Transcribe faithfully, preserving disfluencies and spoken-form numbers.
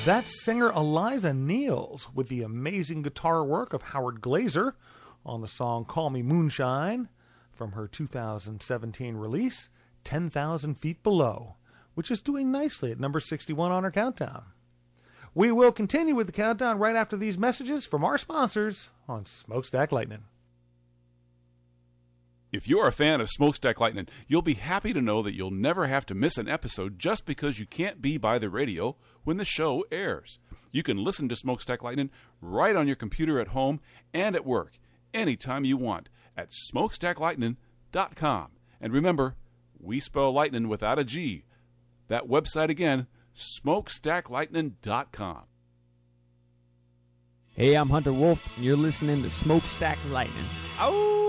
That's singer Eliza Niels with the amazing guitar work of Howard Glazer on the song Call Me Moonshine from her two thousand seventeen release, ten thousand Feet Below, which is doing nicely at number sixty-one on our countdown. We will continue with the countdown right after these messages from our sponsors on Smokestack Lightning. If you're a fan of Smokestack Lightning, you'll be happy to know that you'll never have to miss an episode just because you can't be by the radio when the show airs. You can listen to Smokestack Lightning right on your computer at home and at work, anytime you want, at smokestack lightning dot com. And remember, we spell lightning without a G. That website again, smokestack lightning dot com. Hey, I'm Hunter Wolf, and you're listening to Smokestack Lightning. Oh!